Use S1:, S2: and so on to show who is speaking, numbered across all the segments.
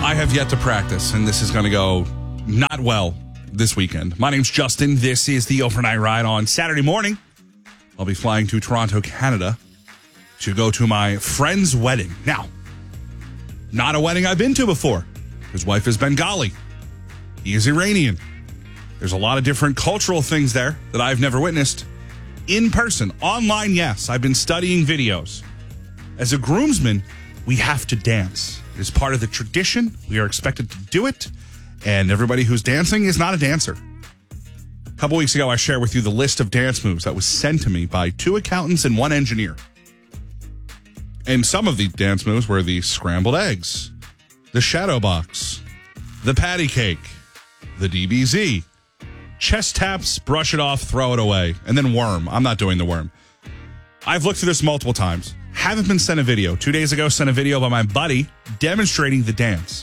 S1: I have yet to practice, and this is going to go not well this weekend. My name's Justin. This is the Overnight Ride on Saturday morning. I'll be flying to Toronto, Canada to go to my friend's wedding. Now, not a wedding I've been to before. His wife is Bengali. He is Iranian. There's a lot of different cultural things there that I've never witnessed. In person, online, yes. I've been studying videos. As a groomsman, we have to dance. It is part of the tradition. We are expected to do it. And everybody who's dancing is not a dancer. A couple weeks ago, I shared with you the list of dance moves that was sent to me by 2 accountants and 1 engineer. And some of the dance moves were the scrambled eggs, the shadow box, the patty cake, the DBZ, chest taps, brush it off, throw it away, and then worm. I'm not doing the worm. I've looked through this multiple times. Haven't been sent a video. 2 days ago, sent a video by my buddy demonstrating the dance.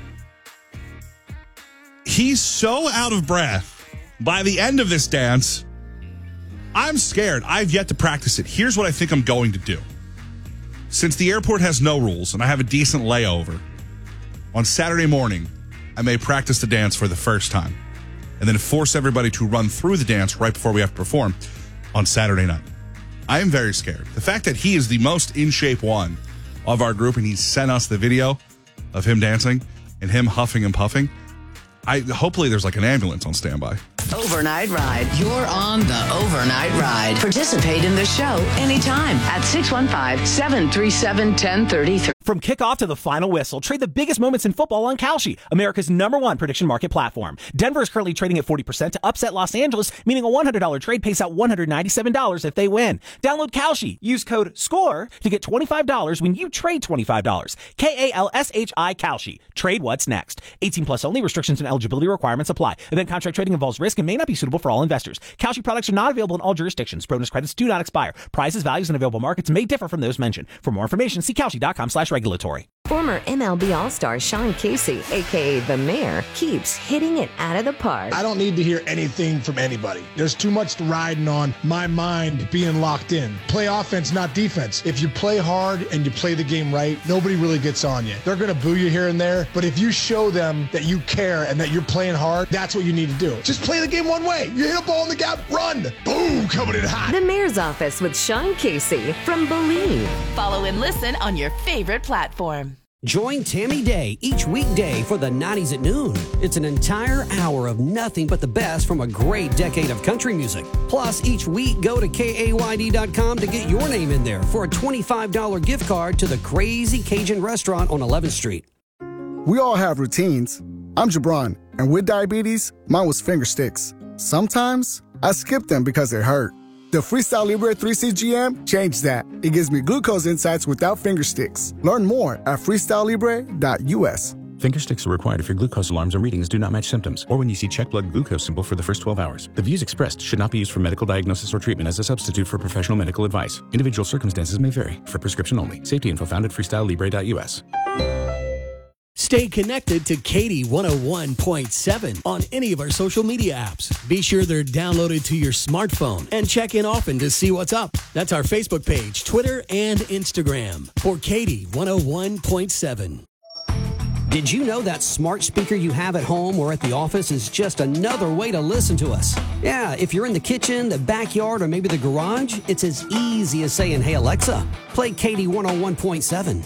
S1: He's so out of breath by the end of this dance. I'm scared. I've yet to practice it. Here's what I think I'm going to do. Since the airport has no rules and I have a decent layover, on Saturday morning, I may practice the dance for the first time and then force everybody to run through the dance right before we have to perform on Saturday night. I am very scared. The fact that he is the most in shape one of our group and he sent us the video of him dancing and him huffing and puffing, hopefully there's like an ambulance on standby.
S2: Overnight Ride. You're on the Overnight Ride. Participate in the show anytime at 615-737-1033.
S3: From kickoff to the final whistle, trade the biggest moments in football on Kalshi, America's #1 prediction market platform. Denver is currently trading at 40% to upset Los Angeles, meaning a $100 trade pays out $197 if they win. Download Kalshi. Use code SCORE to get $25 when you trade $25. Kalshi. Kalshi. Trade what's next. 18 plus only. Restrictions and eligibility requirements apply. Event contract trading involves risk and may not be suitable for all investors. Kalshi products are not available in all jurisdictions. Bonus credits do not expire. Prices, values, and available markets may differ from those mentioned. For more information, see Kalshi.com/regulatory.
S4: Former MLB All-Star Sean Casey, a.k.a. The Mayor, keeps hitting it out of the park.
S5: I don't need to hear anything from anybody. There's too much riding on my mind being locked in. Play offense, not defense. If you play hard and you play the game right, nobody really gets on you. They're going to boo you here and there, but if you show them that you care and that you're playing hard, that's what you need to do. Just play the game one way. You hit a ball in the gap, run. Boom, coming in hot.
S4: The Mayor's Office with Sean Casey from Believe.
S6: Follow and listen on your favorite platform.
S7: Join Tammy Day each weekday for the 90s at noon. It's an entire hour of nothing but the best from a great decade of country music. Plus, each week, go to KAYD.com to get your name in there for a $25 gift card to the Crazy Cajun Restaurant on 11th Street.
S8: We all have routines. I'm Jabron, and with diabetes, mine was finger sticks. Sometimes, I skip them because they hurt. The Freestyle Libre 3CGM changed that. It gives me glucose insights without finger sticks. Learn more at freestylelibre.us.
S9: Finger sticks are required if your glucose alarms or readings do not match symptoms, or when you see check blood glucose symbol for the first 12 hours. The views expressed should not be used for medical diagnosis or treatment as a substitute for professional medical advice. Individual circumstances may vary. For prescription only. Safety info found at freestylelibre.us.
S10: Stay connected to Katie 101.7 on any of our social media apps. Be sure they're downloaded to your smartphone and check in often to see what's up. That's our Facebook page, Twitter, and Instagram for Katie 101.7.
S7: Did you know that smart speaker you have at home or at the office is just another way to listen to us? Yeah, if you're in the kitchen, the backyard, or maybe the garage, it's as easy as saying, "Hey Alexa, play Katie 101.7.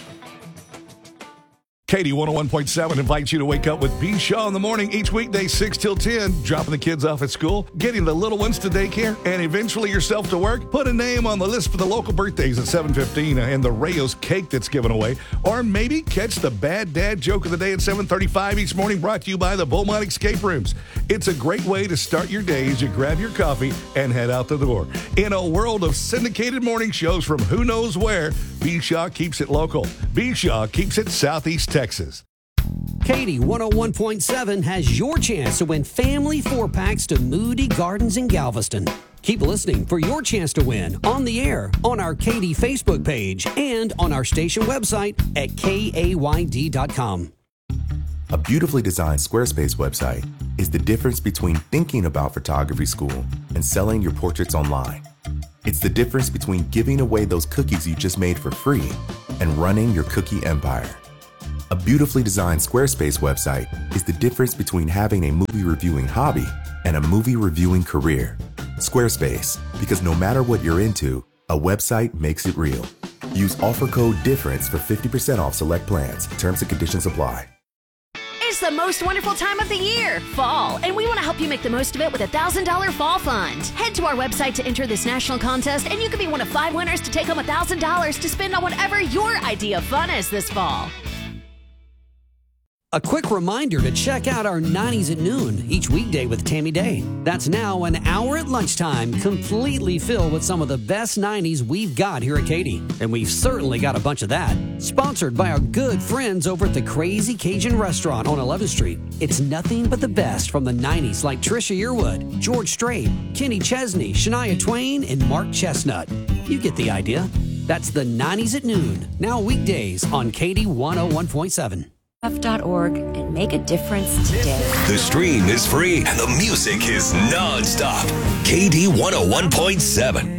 S11: Katie 101.7 invites you to wake up with B. Shaw in the morning each weekday 6 till 10, dropping the kids off at school, getting the little ones to daycare, and eventually yourself to work. Put a name on the list for the local birthdays at 7:15 and the Rayos cake that's given away. Or maybe catch the bad dad joke of the day at 7:35 each morning, brought to you by the Beaumont Escape Rooms. It's a great way to start your day as you grab your coffee and head out the door. In a world of syndicated morning shows from who knows where, B. Shaw keeps it local. B. Shaw keeps it Southeast Texas.
S7: Katie 101.7 has your chance to win family 4-packs to Moody Gardens in Galveston. Keep listening for your chance to win on the air, on our Katie Facebook page, and on our station website at KAYD.com.
S12: A beautifully designed Squarespace website is the difference between thinking about photography school and selling your portraits online. It's the difference between giving away those cookies you just made for free and running your cookie empire. A beautifully designed Squarespace website is the difference between having a movie reviewing hobby and a movie reviewing career. Squarespace, because no matter what you're into, a website makes it real. Use offer code DIFFERENCE for 50% off select plans. Terms and conditions apply.
S13: It's the most wonderful time of the year, fall, and we want to help you make the most of it with a $1,000 fall fund. Head to our website to enter this national contest, and you could be one of 5 winners to take home $1,000 to spend on whatever your idea of fun is this fall.
S7: A quick reminder to check out our 90s at noon each weekday with Tammy Day. That's now an hour at lunchtime, completely filled with some of the best 90s we've got here at Katy. And we've certainly got a bunch of that. Sponsored by our good friends over at the Crazy Cajun Restaurant on 11th Street. It's nothing but the best from the 90s like Trisha Yearwood, George Strait, Kenny Chesney, Shania Twain, and Mark Chestnut. You get the idea. That's the 90s at noon, now weekdays on Katy 101.7.
S14: .org and make a difference today.
S15: The stream is free and the music is non-stop. KD 101.7.